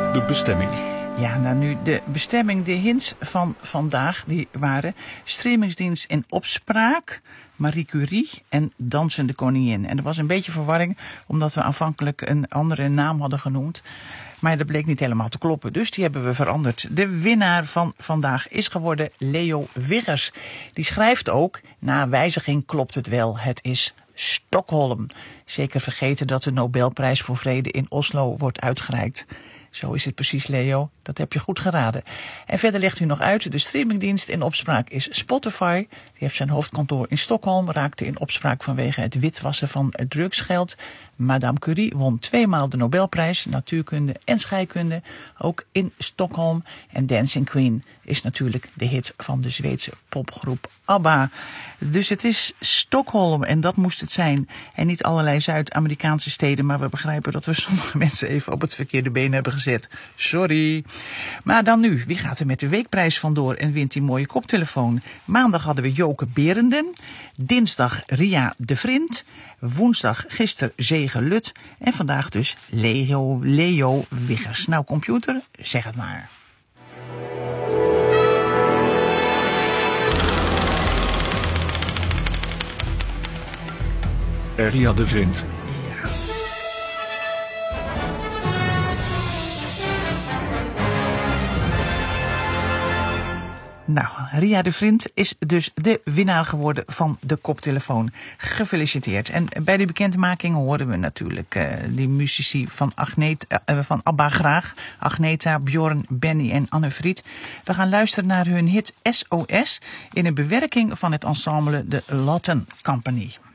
de bestemming. Ja, nou nu de bestemming, de hints van vandaag, die waren streamingsdienst in opspraak, Marie Curie en Dansende Koningin. En er was een beetje verwarring, omdat we aanvankelijk een andere naam hadden genoemd. Maar dat bleek niet helemaal te kloppen, dus die hebben we veranderd. De winnaar van vandaag is geworden Leo Wiggers. Die schrijft ook, na wijziging klopt het wel, het is Stockholm. Zeker vergeten dat de Nobelprijs voor Vrede in Oslo wordt uitgereikt. Zo is het precies, Leo. Dat heb je goed geraden. En verder legt u nog uit, de streamingdienst in opspraak is Spotify. Die heeft zijn hoofdkantoor in Stockholm, raakte in opspraak vanwege het witwassen van drugsgeld. Madame Curie won 2 maal de Nobelprijs, natuurkunde en scheikunde, ook in Stockholm. En Dancing Queen is natuurlijk de hit van de Zweedse popgroep ABBA. Dus het is Stockholm en dat moest het zijn. En niet allerlei Zuid-Amerikaanse steden, maar we begrijpen dat we sommige mensen even op het verkeerde been hebben gezet. Sorry. Maar dan nu, wie gaat er met de weekprijs vandoor en wint die mooie koptelefoon? Maandag hadden we Joke Berenden, dinsdag Ria de Vriend, woensdag gisteren Zege Lut en vandaag dus Leo Wiggers. Nou computer, zeg het maar. Ria de Vriend. Nou, Ria de Vriend is dus de winnaar geworden van de koptelefoon. Gefeliciteerd. En bij de bekendmaking horen we natuurlijk die muzici van ABBA graag. Agneta, Bjorn, Benny en Anne-Fried. We gaan luisteren naar hun hit SOS in een bewerking van het ensemble de Lotten Company.